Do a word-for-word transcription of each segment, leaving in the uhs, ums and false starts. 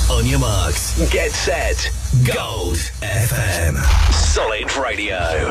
On your marks, get set, Gold F M. Solid Radio.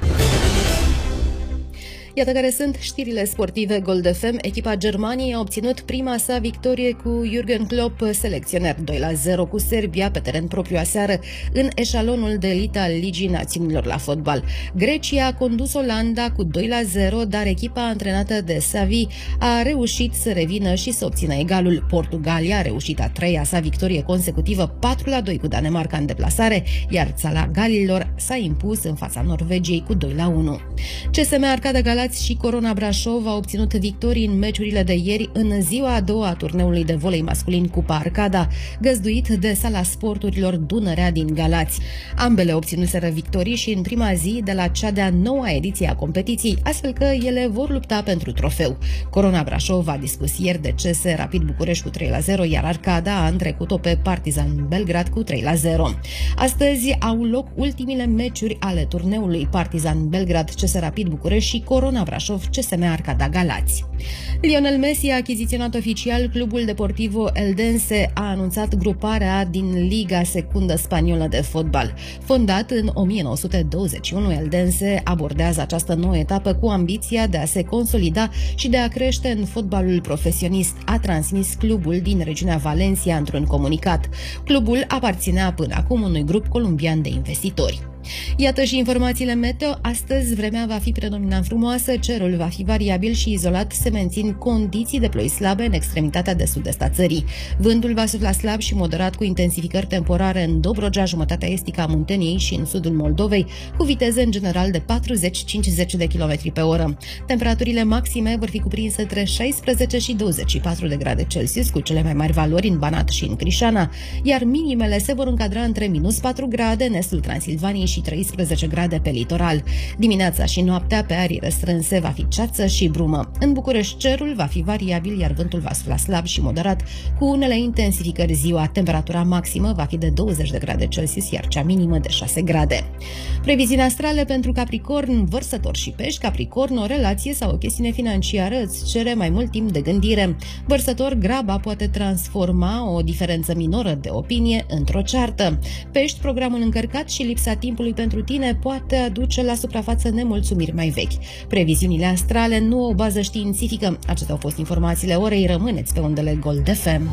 Iată care sunt știrile sportive Gold F M. Echipa Germaniei a obținut prima sa victorie cu Jürgen Klopp, selecționer, doi la zero cu Serbia pe teren propriu aseară în eșalonul de elită al Ligii Națiunilor la fotbal. Grecia a condus Olanda cu doi la zero, dar echipa antrenată de Xavi a reușit să revină și să obțină egalul. Portugalia a reușit a treia sa victorie consecutivă, patru la doi cu Danemarca în deplasare, iar țara Galilor s-a impus în fața Norvegiei cu doi la unu. C S M Arcada Galați și Corona Brașov au obținut victorii în meciurile de ieri în ziua a doua a turneului de volei masculin Cupa Arcada, găzduit de Sala Sporturilor Dunărea din Galați. Ambele obținuseră victorii și în prima zi de la cea de-a noua ediție a competiției, astfel că ele vor lupta pentru trofeu. Corona Brașov a dispus ieri de C S Rapid București cu trei la zero, iar Arcada a întrecut-o pe Partizan Belgrad cu trei la zero. Astăzi au loc ultimile meciuri ale turneului: Partizan Belgrad, C S Rapid București și Corona Brașov, C S M Arcada Galați. Lionel Messi a achiziționat oficial clubul Deportivo Eldense, a anunțat gruparea din Liga Secundă Spaniolă de fotbal. Fondat în o mie nouă sute douăzeci și unu, Eldense abordează această nouă etapă cu ambiția de a se consolida și de a crește în fotbalul profesionist, a transmis clubul din regiunea Valencia într-un comunicat. Clubul aparținea până acum unui grup colombian de investitori. Iată și informațiile meteo. Astăzi vremea va fi predominant frumoasă, cerul va fi variabil și izolat, se mențin condiții de ploi slabe în extremitatea de sud-est a țării. Vântul va sufla slab și moderat cu intensificări temporare în Dobrogea, jumătatea estică a Munteniei și în sudul Moldovei, cu viteze în general de patruzeci la cincizeci de kilometri pe oră. Temperaturile maxime vor fi cuprinse între șaisprezece și douăzeci și patru de grade Celsius, cu cele mai mari valori în Banat și în Crișana, iar minimele se vor încadra între minus patru grade în estul Transilvaniei și treisprezece grade pe litoral. Dimineața și noaptea pe arii restrânse va fi ceață și brumă. În București cerul va fi variabil, iar vântul va sufla slab și moderat, cu unele intensificări ziua. Temperatura maximă va fi de douăzeci de grade Celsius, iar cea minimă de șase grade. Previziuni astrale pentru Capricorn, Vărsător și Pești. Capricorn, o relație sau o chestiune financiară îți cere mai mult timp de gândire. Vărsător, graba poate transforma o diferență minoră de opinie într-o ceartă. Pești, programul încărcat și lipsa timpului pentru tine poate aduce la suprafață nemulțumiri mai vechi. Previziunile astrale nu au bază științifică. Acestea au fost informațiile orei. Rămâneți pe undele Gold F M.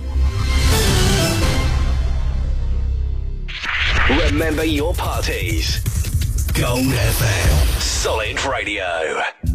Remember your parties. Gold F M. Solid Radio.